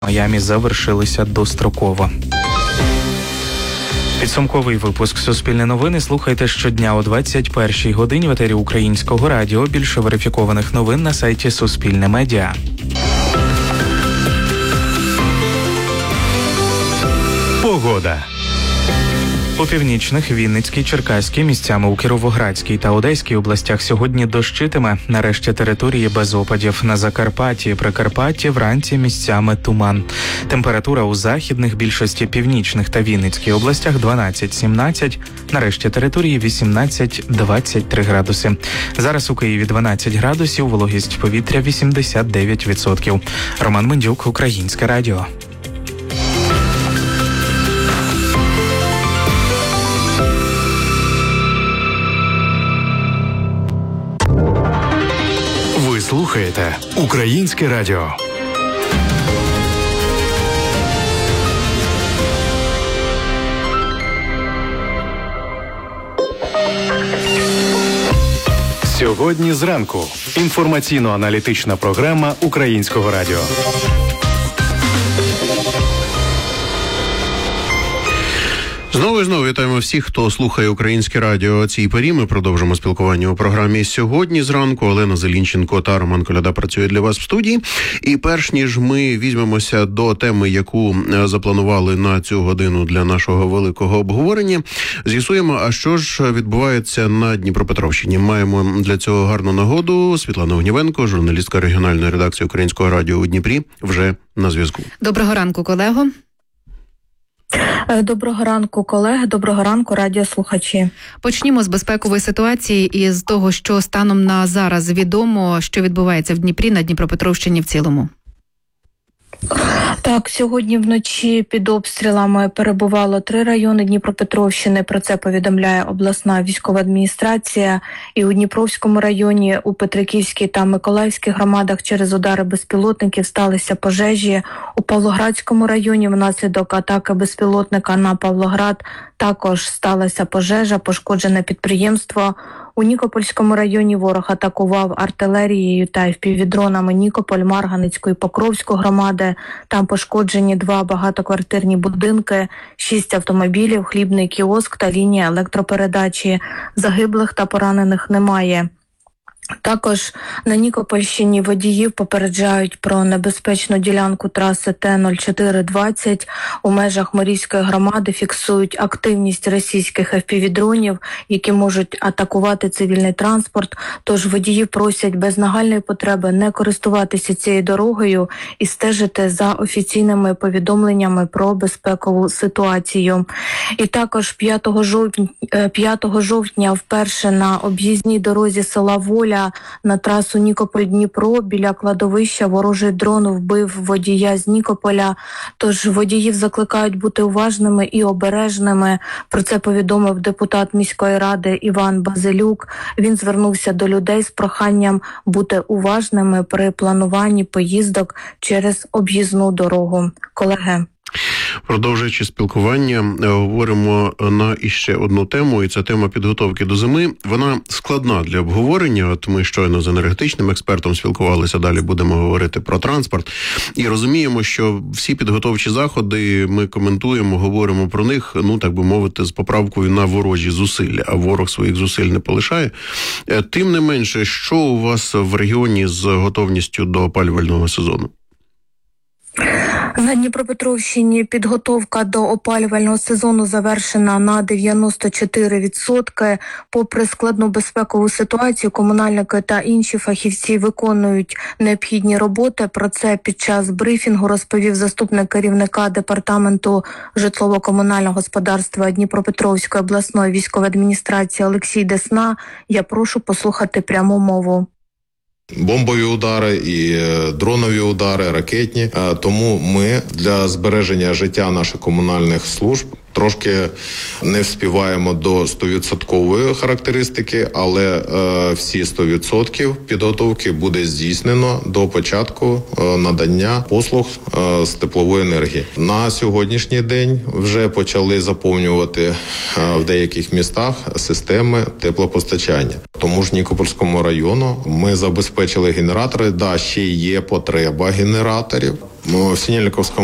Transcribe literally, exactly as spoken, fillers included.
Майамі завершилися достроково. Підсумковий випуск «Суспільне новини» слухайте щодня о двадцять першій годині в етері Українського радіо. Більше верифікованих новин на сайті Суспільне Медіа. Погода. У північних, Вінницькій, Черкаській, місцями у Кіровоградській та Одеській областях сьогодні дощитиме. Нарешті території без опадів. На Закарпатті і Прикарпатті вранці місцями туман. Температура у західних, більшості північних та Вінницькій областях дванадцять-сімнадцять. Нарешті території вісімнадцять-двадцять три градуси. Зараз у Києві дванадцять градусів, вологість повітря вісімдесят дев'ять відсотків. Роман Мендюк, Українське радіо. Слухаєте Українське радіо. Сьогодні зранку. Інформаційно-аналітична програма Українського радіо. Знову і знову вітаємо всіх, хто слухає Українське радіо о цій порі. Ми продовжимо спілкування у програмі сьогодні зранку. Олена Зелінченко та Роман Коляда працює для вас в студії. І перш ніж ми візьмемося до теми, яку запланували на цю годину для нашого великого обговорення, з'ясуємо, а що ж відбувається на Дніпропетровщині. Маємо для цього гарну нагоду. Світлана Огнівенко, журналістка регіональної редакції Українського радіо у Дніпрі, вже на зв'язку. Доброго ранку, колего. Доброго ранку, колеги. Доброго ранку, радіослухачі. Почнімо з безпекової ситуації і з того, що станом на зараз відомо, що відбувається в Дніпрі, на Дніпропетровщині в цілому. Так, сьогодні вночі під обстрілами перебувало три райони Дніпропетровщини. Про це повідомляє обласна військова адміністрація. І у Дніпровському районі, у Петриківській та Миколаївській громадах через удари безпілотників сталися пожежі. У Павлоградському районі внаслідок атаки безпілотника на Павлоград також сталася пожежа, пошкоджене підприємство. У Нікопольському районі ворог атакував артилерією та еф пі ві-дронами Нікополь, Марганецьку і Покровську громади. Там пошкоджені два багатоквартирні будинки, шість автомобілів, хлібний кіоск та лінія електропередачі. Загиблих та поранених немає. Також на Нікопольщині водіїв попереджають про небезпечну ділянку траси Т нуль чотири двадцять. У межах Морійської громади фіксують активність російських еф пі ві-дронів, які можуть атакувати цивільний транспорт. Тож водіїв просять без нагальної потреби не користуватися цією дорогою і стежити за офіційними повідомленнями про безпекову ситуацію. І також п'ятого жовтня вперше на об'їзній дорозі села Воля на трасу Нікополь-Дніпро біля кладовища ворожий дрон вбив водія з Нікополя. Тож водіїв закликають бути уважними і обережними. Про це повідомив депутат міської ради Іван Базилюк. Він звернувся до людей з проханням бути уважними при плануванні поїздок через об'їзну дорогу. Колеги. Продовжуючи спілкування, говоримо на іще одну тему, і це тема підготовки до зими. Вона складна для обговорення. От ми щойно з енергетичним експертом спілкувалися, далі будемо говорити про транспорт. І розуміємо, що всі підготовчі заходи ми коментуємо, говоримо про них, ну, так би мовити, з поправкою на ворожі зусилля, а ворог своїх зусиль не полишає. Тим не менше, що у вас в регіоні з готовністю до опалювального сезону? На Дніпропетровщині підготовка до опалювального сезону завершена на дев'яносто чотири відсотки. Попри складну безпекову ситуацію, комунальники та інші фахівці виконують необхідні роботи. Про це під час брифінгу розповів заступник керівника департаменту житлово-комунального господарства Дніпропетровської обласної військової адміністрації Олексій Десна. Я прошу послухати пряму мову. Бомбові удари і дронові удари, ракетні. Тому ми для збереження життя наших комунальних служб трошки не вспіваємо до сто відсотків характеристики, але е, всі сто відсотків підготовки буде здійснено до початку е, надання послуг е, з теплової енергії. На сьогоднішній день вже почали заповнювати е, в деяких містах системи теплопостачання. Тому ж Нікопольському району ми забезпечили генератори. Да, ще є потреба генераторів. в Синельниковском